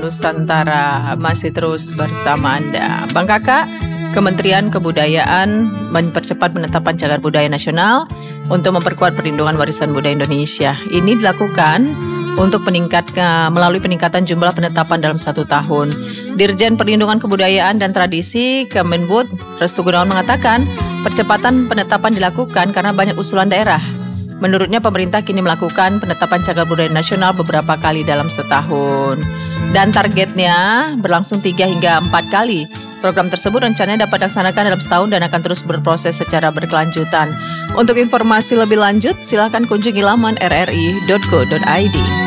Nusantara masih terus bersama Anda. Bang Kakak, Kementerian Kebudayaan mempercepat penetapan Cagar Budaya Nasional untuk memperkuat perlindungan warisan budaya Indonesia. Ini dilakukan untuk melalui peningkatan jumlah penetapan dalam 1 tahun. Dirjen Perlindungan Kebudayaan dan Tradisi Kemenbud, Restu Gunawan mengatakan, percepatan penetapan dilakukan karena banyak usulan daerah. Menurutnya pemerintah kini melakukan penetapan Cagar Budaya Nasional beberapa kali dalam setahun. Dan targetnya berlangsung 3 hingga 4 kali. Program tersebut rencananya dapat dilaksanakan dalam setahun dan akan terus berproses secara berkelanjutan. Untuk informasi lebih lanjut, silakan kunjungi laman rri.go.id.